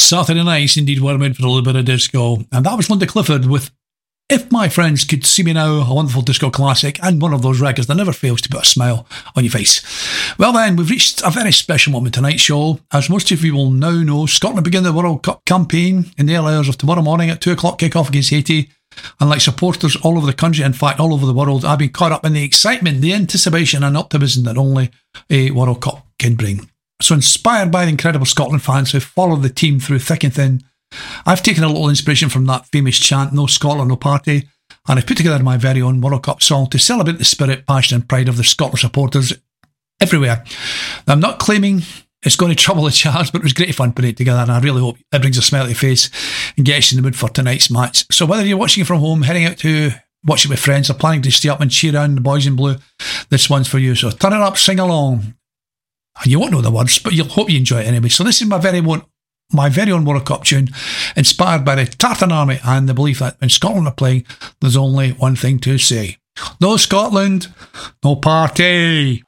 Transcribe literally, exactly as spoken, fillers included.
Saturday nights indeed were made for a little bit of disco, and that was Linda Clifford with If My Friends Could See Me Now, a wonderful disco classic, and one of those records that never fails to put a smile on your face. Well then, we've reached a very special moment tonight's show. As most of you will now know, Scotland begin the World Cup campaign in the early hours of tomorrow morning at two o'clock kick-off against Haiti. And like supporters all over the country, in fact all over the world, I've been caught up in the excitement, the anticipation and optimism that only a World Cup can bring. So inspired by the incredible Scotland fans who followed the team through thick and thin, I've taken a little inspiration from that famous chant, "No Scotland, no Party," and I've put together my very own World Cup song to celebrate the spirit, passion and pride of the Scotland supporters everywhere. Now, I'm not claiming it's going to trouble the charts, but it was great fun putting it together, and I really hope it brings a smile to your face and gets you in the mood for tonight's match. So whether you're watching from home, heading out to watch it with friends, or planning to stay up and cheer on the boys in blue, this one's for you. So turn it up, sing along. And you won't know the words, but you'll hope you enjoy it anyway. So this is my very own, my very own World Cup tune, inspired by the Tartan Army and the belief that when Scotland are playing, there's only one thing to say: no Scotland, no party.